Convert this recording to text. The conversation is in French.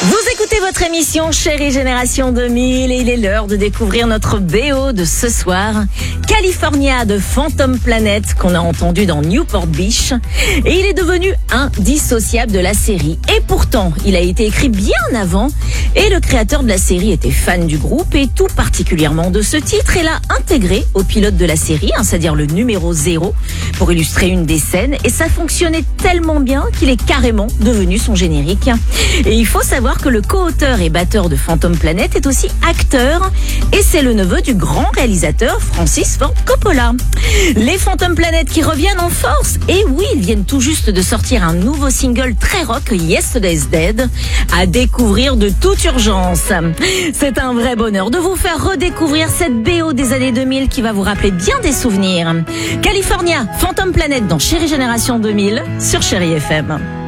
Vous écoutez votre émission Chérie Génération 2000 et il est l'heure de découvrir notre BO de ce soir. California de Phantom Planet qu'on a entendu dans Newport Beach et il est devenu indissociable de la série. Et pourtant, il a été écrit bien avant et le créateur de la série était fan du groupe et tout particulièrement de ce titre et l'a intégré au pilote de la série, c'est-à-dire le numéro 0 pour illustrer une des scènes et ça fonctionnait tellement bien qu'il est carrément devenu son générique. Et il faut savoir que le co-auteur et batteur de Phantom Planet est aussi acteur et c'est le neveu du grand réalisateur Francis Ford Coppola. Les Phantom Planet qui reviennent en force et oui, ils viennent tout juste de sortir un nouveau single très rock, Yesterday's Dead, à découvrir de toute urgence. C'est un vrai bonheur de vous faire redécouvrir cette BO des années 2000 qui va vous rappeler bien des souvenirs. California, Phantom Planet dans Chérie Génération 2000 sur Chérie FM.